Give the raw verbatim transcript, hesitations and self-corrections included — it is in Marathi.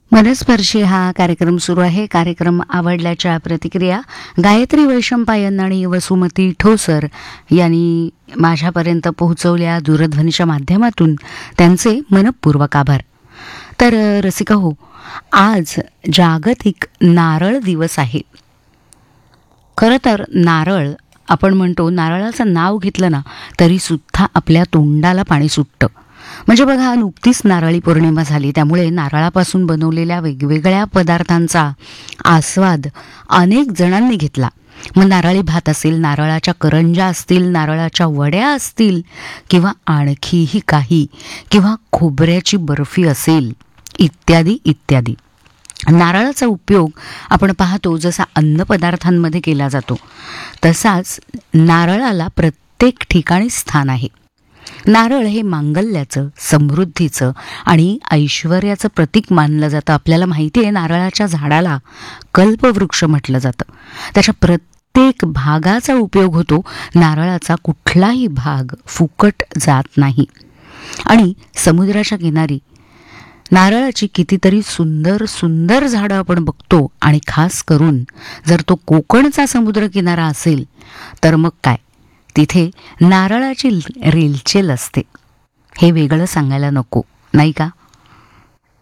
मनस्पर्शी हा कार्यक्रम सुरू आहे. कार्यक्रम आवडल्याच्या प्रतिक्रिया गायत्री वैशंपायन आणि वसुमती ठोसर यांनी माझ्यापर्यंत पोहोचवल्या दूरध्वनीच्या माध्यमातून. त्यांचे मनपूर्वक आभार. तर रसिका हो, आज जागतिक नारळ दिवस आहे. खरं तर नारळ आपण म्हणतो, नारळाचं नाव घेतलं ना तरी सुद्धा आपल्या तोंडाला पाणी सुटतं. म्हणजे बघा, नुकतीच नारळी पौर्णिमा झाली, त्यामुळे नारळापासून बनवलेल्या वेगवेगळ्या पदार्थांचा आस्वाद अनेक जणांनी घेतला. मग नारळी भात असेल, नारळाच्या करंज्या असतील, नारळाच्या वड्या असतील किंवा आणखीही काही, किंवा खोबऱ्याची बर्फी असेल, इत्यादी इत्यादी. नारळाचा उपयोग आपण पाहतो जसा अन्नपदार्थांमध्ये केला जातो, तसाच नारळाला प्रत्येक ठिकाणी स्थान आहे. नारळ हे मांगल्याचं, समृद्धीचं आणि ऐश्वर्याचं प्रतीक मानलं जातं. आपल्याला माहिती आहे, नारळाच्या झाडाला कल्पवृक्ष म्हटलं जातं. त्याच्या प्रत्येक भागाचा उपयोग होतो. नारळाचा कुठलाही भाग फुकट जात नाही. आणि समुद्राच्या किनारी नारळाची कितीतरी सुंदर सुंदर झाडं आपण बघतो. आणि खास करून जर तो कोकणचा समुद्रकिनारा असेल तर मग काय, तिथे नारळाची रेलचेल असते. हे वेगळं सांगायला नको, नाही का?